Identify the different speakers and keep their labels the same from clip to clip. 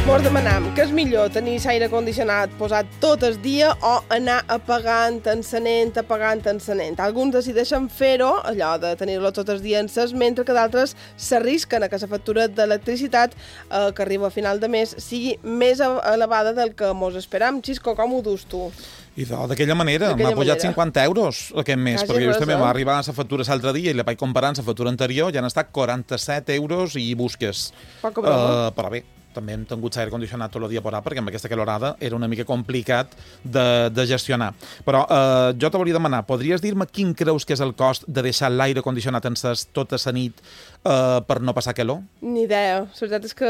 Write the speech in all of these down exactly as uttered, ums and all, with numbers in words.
Speaker 1: Mos demanam, què és millor, tenir l'aire condicionat posat tot el dia o anar apagant, encenent, apagant, encenent? Alguns decideixen fer-ho, allò de tenir-lo tot el dia encès, mentre que d'altres s'arrisquen a que la factura d'electricitat eh, que arriba a final de mes sigui més elevada del que mos esperam. Xisco, com ho dus tu?
Speaker 2: I d'aquella manera, m'ha pujat cinquanta euros aquest mes, Quasi perquè justament m'ha arribat la factura l'altre dia i la vaig comparar amb la factura anterior, ja han estat quaranta-set euros i busques.
Speaker 1: Poca broma.
Speaker 2: Uh, però bé, també hem tingut l'aire condicionat tot el dia por perquè amb aquesta calorada era una mica complicat de, de gestionar. Però uh, jo te volia demanar, podries dir-me quin creus que és el cost de deixar l'aire condicionat encès tota la nit uh, per no passar calor?
Speaker 1: Ni idea. La veritat és que...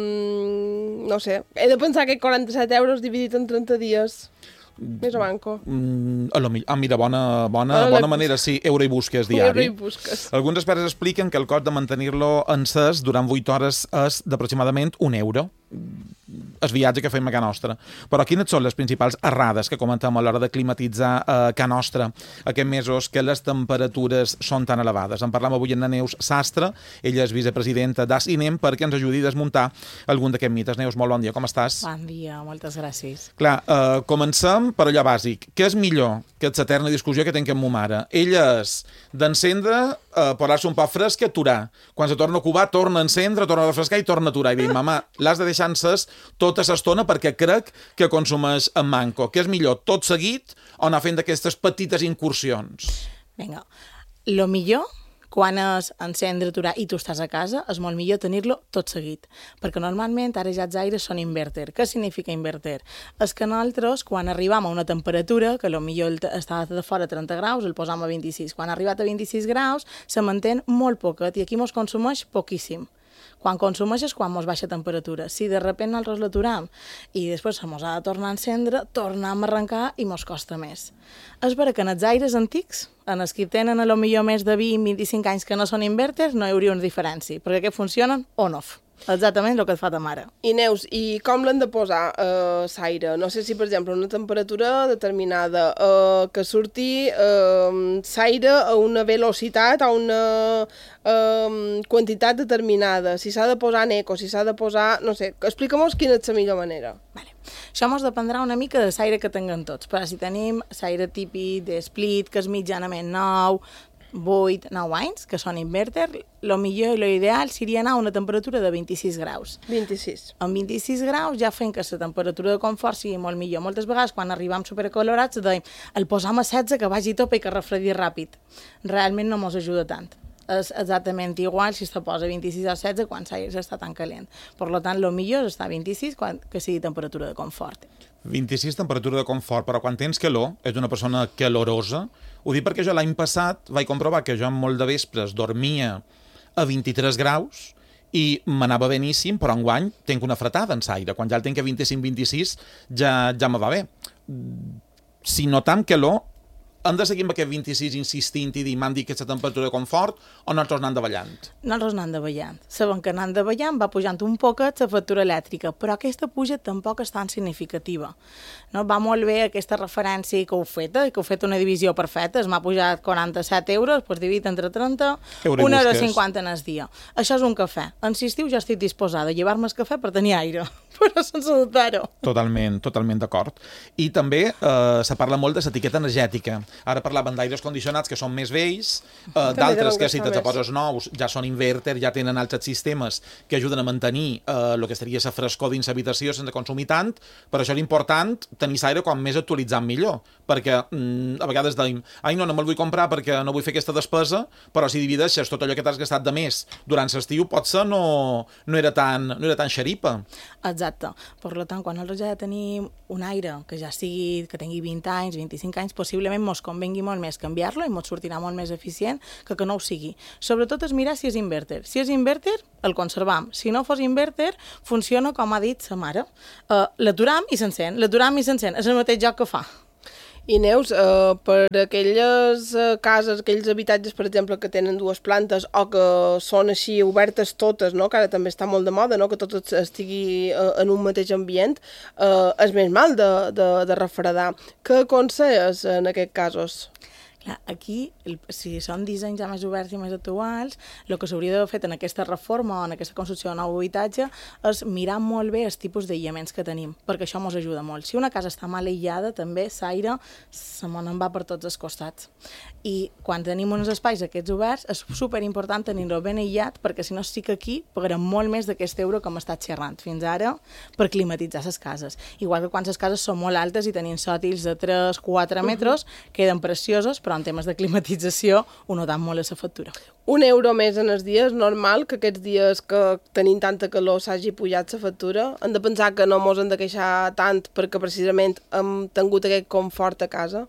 Speaker 1: Um, no sé. He de pensar que quaranta-set euros dividit en trenta dies... Més o manco.
Speaker 2: Mm, a lo millor. Ah, mira, bona, bona, bona manera, sí, euro i busques diari.
Speaker 1: Euro i busques.
Speaker 2: Alguns experts expliquen que el cost de mantenir-lo encès durant vuit hores és d'aproximadament un euro. El viatge que fem a Can Nostra. Però quines són les principals errades que comentem a l'hora de climatitzar a Can Nostra aquests mesos que les temperatures són tan elevades? En parlam avui amb la Neus Sastre, ella és vicepresidenta d'Acinem, perquè ens ajudi a desmuntar algun d'aquests mites. Neus, molt bon dia, com estàs?
Speaker 3: Bon dia, moltes gràcies.
Speaker 2: Clar, eh, comencem per allò bàsic. Què és millor que l'eterna discussió que tinc amb ma mare? Ella és d'encendre, eh, posar-se un poc fresc i aturar. Quan se torna a cubar, torna a encendre, torna a refrescar i torna a aturar. I dic, mama, l'has de deixar encès tota l'estona perquè crec que consumeix en manco. Què és millor, tot seguit o anar fent d'aquestes petites incursions?
Speaker 3: Vinga, lo millor, quan és encendre, aturar i tu estàs a casa, és molt millor tenir-lo tot seguit. Perquè normalment ara ja els aires són inverter. Què significa inverter? És que nosaltres, quan arribam a una temperatura, que potser està de fora a trenta graus, el posam a vint-i-sis. Quan ha arribat a vint-i-sis graus, se mantén molt poquet i aquí mos consumeix poquíssim. Quan consumeixes, quan mos baixa temperatura. Si de sobte nosaltres l'aturam i després se mos ha de tornar a encendre, tornem a arrencar i mos costa més. És vera que en els aires antics, en els que tenen a lo millor més de vint a vint-i-cinc anys que no són inverters, no hi hauria una diferència, perquè que funcionen on-off. Exactament el que et fa ta mare.
Speaker 1: I Neus, i com l'hem de posar eh, l'aire? No sé si, per exemple, una temperatura determinada, eh, que surti eh, l'aire a una velocitat, a una eh, quantitat determinada, si s'ha de posar en eco, si s'ha de posar... No sé, explica'm-nos quina és la millor manera.
Speaker 3: Vale. Això mos dependrà una mica de l'aire que tinguem tots, però si tenim l'aire típic de split, que és mitjanament nou, vuit, nou anys, que són inverter, el millor i l'ideal seria anar a una temperatura de vint-i-sis graus.
Speaker 1: vint-i-sis.
Speaker 3: Amb vint-i-sis graus ja fent que la temperatura de confort sigui molt millor. Moltes vegades, quan arribam superacalorats, dèiem, el posam a setze, que vagi a tope i que refredi ràpid. Realment no mos ajuda tant. És exactament igual si se posa vint-i-sis o setze quan l'aire està tan calent. Per tant, el millor és estar a vint-i-sis quan, que sigui temperatura de confort.
Speaker 2: vint-i-sis temperatura de confort, però quan tens calor, ets una persona calorosa. Ho dic perquè jo l'any passat vaig comprovar que jo en molt de vespres dormia a vint-i-tres graus i m'anava beníssim, però enguany tinc una fretada en l'aire. Quan ja el tinc a vint-i-cinc vint-i-sis ja, ja me va bé. Si notam calor, hem de seguir amb aquest vint-i-sis insistint i dir, m'han dit que és la temperatura de confort o nosaltres anant davallant?
Speaker 3: Nosaltres anant davallant. Sabem que anant davallant va pujant un poquet la factura elèctrica, però aquesta puja tampoc és tan significativa. No? Va molt bé aquesta referència que heu fet, eh? que heu fet una divisió perfecta, m'ha pujat quaranta-set euros, doncs dividit entre trenta, un euro cinquanta en el dia. Això és un cafè. En l'estiu ja estic disposada a llevar-me el cafè per tenir aire, però sense dubtar-ho.
Speaker 2: Totalment, totalment d'acord. I també eh, se parla molt de l'etiqueta energètica. Ara parlaven d'aires condicionats que són més vells, eh, d'altres que si te'ls poses nous ja són inverter, ja tenen altres sistemes que ajuden a mantenir eh, el que seria la frescor dins l'habitació sense consumir tant, però això és important, tenir l'aire com més actualitzat millor, perquè mm, a vegades dèiem, ai no, no me'l vull comprar perquè no vull fer aquesta despesa, però si divideixes tot allò que t'has gastat de més durant l'estiu, potser no, no, era tan, no era tan xeripa.
Speaker 3: Exacte. Per tant, quan nosaltres ja tenim un aire que ja sigui, que tingui vint anys, vint-i-cinc anys, possiblement mos convengui molt més canviar-lo i mos sortirà molt més eficient que que no ho sigui. Sobretot és mirar si és inverter. Si és inverter, el conservam. Si no fos inverter, funciona com ha dit sa mare. Uh, l'aturam i s'encén, l'aturam i s'encén. És el mateix joc que fa.
Speaker 1: I Neus, eh, per aquelles eh, cases, aquells habitatges, per exemple, que tenen dues plantes o que són així obertes totes, no? Que ara també està molt de moda, no? Que tot estigui eh, en un mateix ambient, eh, és més mal de, de, de refredar. Què aconselles en aquests casos?
Speaker 3: Clar, aquí, el, si són dissenys ja més oberts i més actuals, el que s'hauria d'haver fet en aquesta reforma o en aquesta construcció de nou habitatge és mirar molt bé els tipus d'aïllaments que tenim, perquè això ens ajuda molt. Si una casa està mal aïllada, també l'aire se m'on en va per tots els costats. I quan tenim uns espais aquests oberts, és superimportant tenir-lo ben aïllat, perquè si no sí que aquí pagarem molt més d'aquest euro que hem estat xerrant fins ara per climatitzar les cases. Igual que quan les cases són molt altes i tenim sòtils de tres quatre metres, uh-huh. queden preciosos, però en temes de climatització ho notam molt a la factura.
Speaker 1: Un euro més en els dies, normal que aquests dies que tenim tanta calor s'hagi pujat la factura? Hem de pensar que no mos hem de queixar tant perquè precisament hem tingut aquest confort a casa?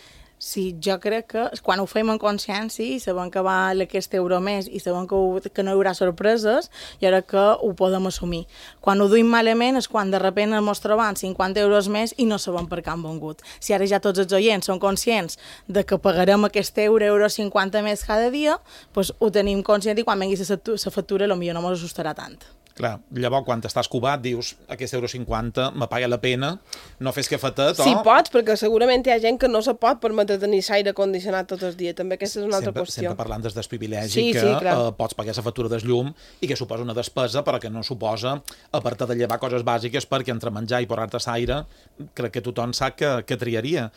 Speaker 3: Sí, jo crec que quan ho fem en consciència i sabem que val aquest euro més i sabem que, ho, que no hi haurà sorpreses, jo crec que ho podem assumir. Quan ho duim malament és quan de sobte ens trobem cinquanta euros més i no sabem per què han vengut. Si ara ja tots els oients són conscients de que pagarem aquest euro, euro cinquanta més cada dia, doncs ho tenim conscient i quan vengui la factura potser no ens assustarà tant.
Speaker 2: Clar, llavors quan estàs cubat dius aquest euro cinquanta me paga la pena, no fes que fatet, o...
Speaker 1: Sí, pots, perquè segurament hi ha gent que no se pot permetre tenir l'aire condicionat tot el dia, també aquesta és una altra
Speaker 2: sempre,
Speaker 1: qüestió.
Speaker 2: Sempre parlant des del privilegi
Speaker 1: sí,
Speaker 2: que
Speaker 1: sí,
Speaker 2: eh, pots pagar la factura del llum i que suposa una despesa, però que no suposa, a part de llevar coses bàsiques, perquè entre menjar i posar-te l'aire, crec que tothom sap que, que triaria.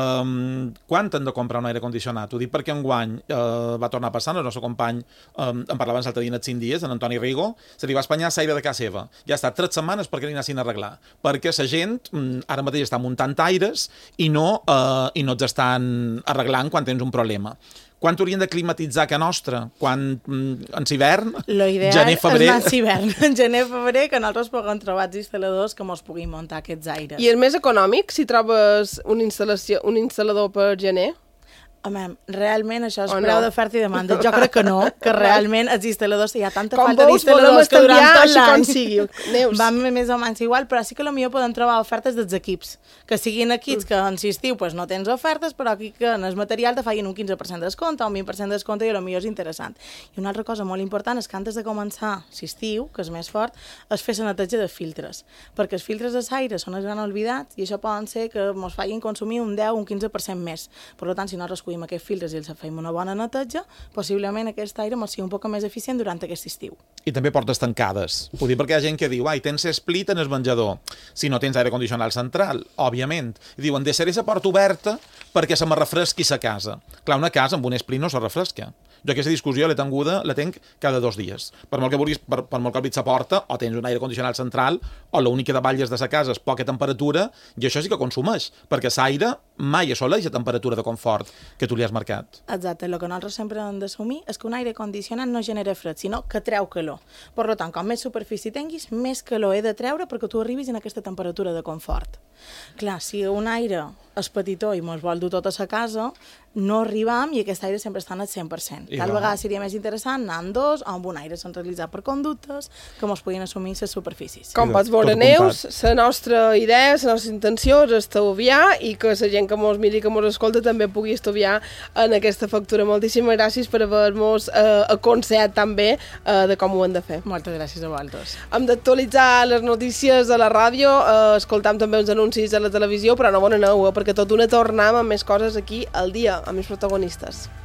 Speaker 2: Um, quan hem de comprar un aire condicionat? Ho dic perquè enguany uh, va tornar a passar, el nostre company, um, en parlaven l'altre dia en els cinc dies, en Antoni Rigo, se li va espanyar l'aire de casa seva. Ja ha estat tres setmanes perquè li anessin a arreglar. Perquè la gent ara mateix està muntant aires i no, eh, i no t'estan arreglant quan tens un problema. Quan haurien de climatitzar que nostra? Quan en hivern?
Speaker 3: Gener, febrer? L'ideal és hivern. En gener, febrer, que nosaltres puguem trobar els instal·ladors que mos puguin muntar aquests aires.
Speaker 1: I és més econòmic si trobes una instal·lació, un instal·lador per gener?
Speaker 3: Home, realment això és preu d'oferta i demanda. Jo crec que no, que realment els instal·ladors, hi ha tanta
Speaker 1: com
Speaker 3: falta d'instal·ladors que durant tot l'any van més o menys igual, però sí que potser poden trobar ofertes dels equips, que siguin equips que en estiu pues, no tens ofertes, però aquí que en el material te facin un quinze per cent de descompte o un vint per cent de descompte i potser és interessant. I una altra cosa molt important és que antes de començar l'estiu, que és més fort, es fes la neteja de filtres, perquè els filtres de l'aire són els gran oblidats i això poden ser que ens facin consumir un deu o un quinze per cent més. Per tant, si nosaltres cuim aquests filtres i els fem una bona neteja, possiblement aquest aire ens sigui un poc més eficient durant aquest estiu.
Speaker 2: I també portes tancades. Ho dic perquè hi ha gent que diu, ai, tens split en el menjador. Si no tens aire condicionat central, òbviament. I diuen, deixaré la porta oberta perquè se me refresqui la casa. Clar, una casa amb un split no se refresca. Jo aquesta discussió l'he tinguda, la tenc cada dos dies. Per molt que vulguis, per, per molt que obris la porta, o tens un aire condicionat central, o l'únic que davalles de la casa és poca temperatura, i això sí que consumeix, perquè l'aire mai assoleix la temperatura de confort que tu li has marcat.
Speaker 3: Exacte, el que nosaltres sempre hem d'assumir és que un aire condicionat no genera fred, sinó que treu calor. Per tant, com més superfície tinguis, més calor he de treure perquè tu arribis en aquesta temperatura de confort. Clar, si un aire és petitó i mos vol dur tota la casa, no arribam i aquest aire sempre està al cent per cent. Tal no. vegada seria més interessant anar amb dos o amb un aire centralitzat per conductes que mos puguin assumir les superfícies.
Speaker 1: Com pots veure, Neus, la nostra idea, la nostra intenció és estalviar i que la gent que mos miri i que mos escolta també pugui estalviar en aquesta factura. Moltíssimes gràcies per haver-nos eh, aconsellat tan bé eh, de com ho hem de fer.
Speaker 3: Moltes gràcies a vosaltres.
Speaker 1: Hem d'actualitzar les notícies a la ràdio, eh, escoltam també uns anuncis a la televisió, però no bon aneu, eh, perquè tot una tornam amb més coses aquí al dia, amb més protagonistes.